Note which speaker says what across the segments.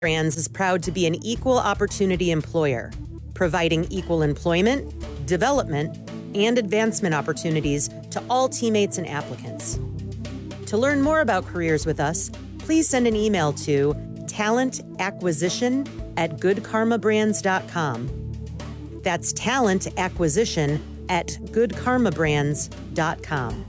Speaker 1: Brands is proud to be an equal opportunity employer, providing equal employment, development, and advancement opportunities to all teammates and applicants. To learn more about careers with us, please send an email to talentacquisition@goodkarmabrands.com. That's talentacquisition@goodkarmabrands.com.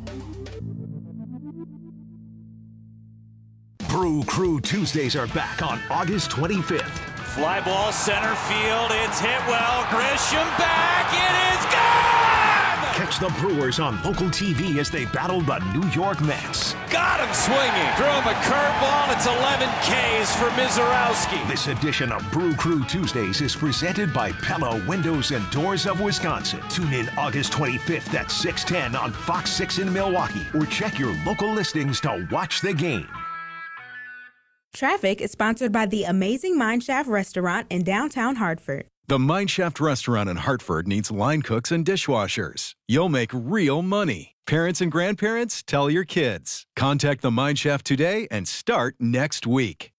Speaker 2: Brew Crew Tuesdays are back on August 25th.
Speaker 3: Fly ball center field. It's hit well. Grisham back. It is gone!
Speaker 2: Catch the Brewers on local TV as they battle the New York Mets.
Speaker 3: Got him swinging. Throw him a curveball. It's 11 Ks for Mizorowski.
Speaker 2: This edition of Brew Crew Tuesdays is presented by Pella Windows and Doors of Wisconsin. Tune in August 25th at 6:10 on Fox 6 in Milwaukee, or check your local listings to watch the game.
Speaker 4: Traffic is sponsored by the amazing Mineshaft Restaurant in downtown Hartford.
Speaker 5: The Mineshaft Restaurant in Hartford needs line cooks and dishwashers. You'll make real money. Parents and grandparents, tell your kids. Contact the Mineshaft today and start next week.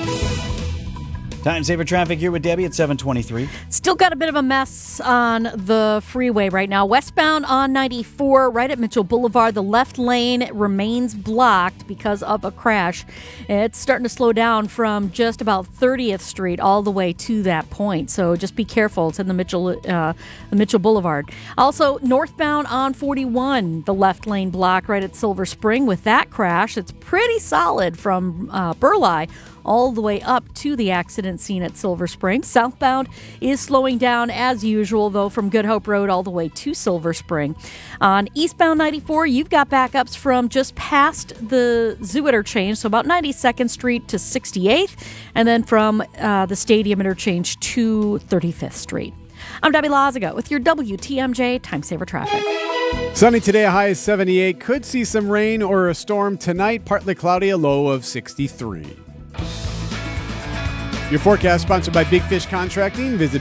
Speaker 6: Time saver traffic here with Debbie at 7:23.
Speaker 7: Still got a bit of a mess on the freeway right now. Westbound on 94, right at Mitchell Boulevard, the left lane remains blocked because of a crash. It's starting to slow down from just about 30th Street all the way to that point. So just be careful. It's in the Mitchell Boulevard. Also, northbound on 41, the left lane blocked right at Silver Spring. With that crash, it's pretty solid from Burleigh all the way up to the accident scene at Silver Spring. Southbound is slowing down as usual, though, from Good Hope Road all the way to Silver Spring. On eastbound 94, you've got backups from just past the Zoo interchange, so about 92nd Street to 68th, and then from the Stadium interchange to 35th Street. I'm Debbie Lazaga with your WTMJ Time Saver Traffic.
Speaker 8: Sunny today, a high of 78. Could see some rain or a storm tonight. Partly cloudy, a low of 63. Your forecast sponsored by Big Fish Contracting. Visit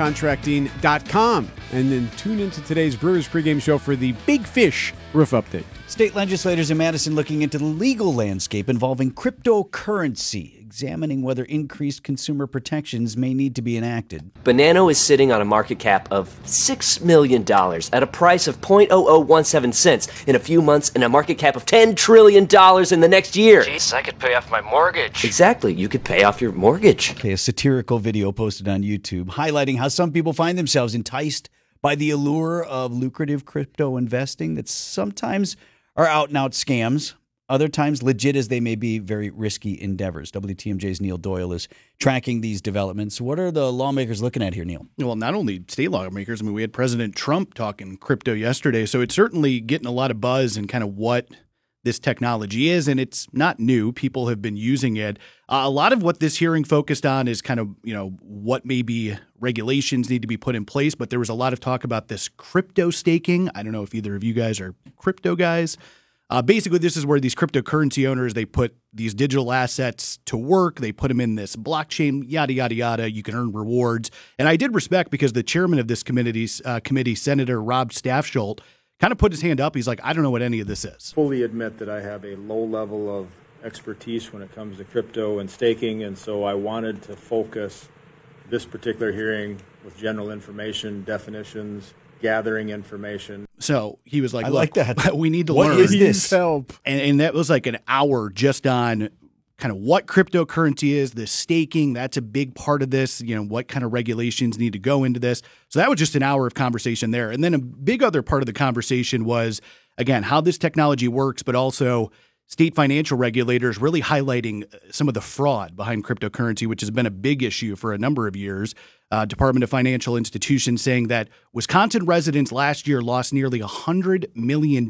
Speaker 8: bigfishcontracting.com and then tune into today's Brewers pregame show for the Big Fish Roof Update.
Speaker 6: State legislators in Madison looking into the legal landscape involving cryptocurrency, examining whether increased consumer protections may need to be enacted.
Speaker 9: Banano is sitting on a market cap of $6 million at a price of 0.0017 cents in a few months and a market cap of $10 trillion in the next year.
Speaker 10: Jeez, I could pay off my mortgage.
Speaker 9: Exactly. You could pay off your mortgage.
Speaker 6: Okay, a satirical video posted on YouTube highlighting how some people find themselves enticed by the allure of lucrative crypto investing that sometimes are out-and-out scams, other times legit as they may be, very risky endeavors. WTMJ's Neil Doyle is tracking these developments. What are the lawmakers looking at here, Neil?
Speaker 11: Well, not only state lawmakers. I mean, we had President Trump talking crypto yesterday, so it's certainly getting a lot of buzz and kind of what this technology is, and it's not new. People have been using it. A lot of what this hearing focused on is kind of, what maybe regulations need to be put in place, but there was a lot of talk about this crypto staking. I don't know if either of you guys are crypto guys. Basically, this is where these cryptocurrency owners, they put these digital assets to work. They put them in this blockchain, yada, yada, yada. You can earn rewards. And I did respect because the chairman of this committee, Senator Rob Staffsholt, kind of put his hand up. He's like, I don't know what any of this is.
Speaker 12: Fully admit that I have a low level of expertise when it comes to crypto and staking, and so I wanted to focus this particular hearing with general information, definitions, gathering information.
Speaker 11: So he was like,
Speaker 6: I like that.
Speaker 11: We need to
Speaker 6: learn.
Speaker 11: What
Speaker 6: is this?
Speaker 8: Help.
Speaker 11: And that was like an hour just on kind of what cryptocurrency is, the staking. That's a big part of this, what kind of regulations need to go into this. So that was just an hour of conversation there. And then a big other part of the conversation was, again, how this technology works, but also state financial regulators really highlighting some of the fraud behind cryptocurrency, which has been a big issue for a number of years. Department of Financial Institutions saying that Wisconsin residents last year lost nearly $100 million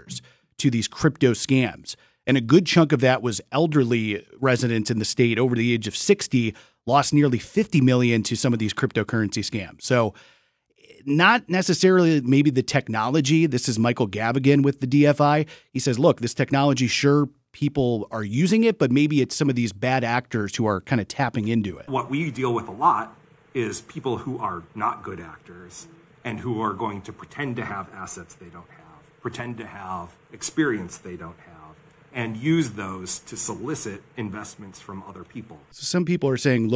Speaker 11: to these crypto scams. And a good chunk of that was elderly residents in the state over the age of 60 lost nearly $50 million to some of these cryptocurrency scams. So not necessarily maybe the technology. This is Michael Gavigan with the DFI. He says, look, this technology, sure, people are using it, but maybe it's some of these bad actors who are kind of tapping into it.
Speaker 13: What we deal with a lot is people who are not good actors and who are going to pretend to have assets they don't have, pretend to have experience they don't have, and use those to solicit investments from other people.
Speaker 11: So some people are saying,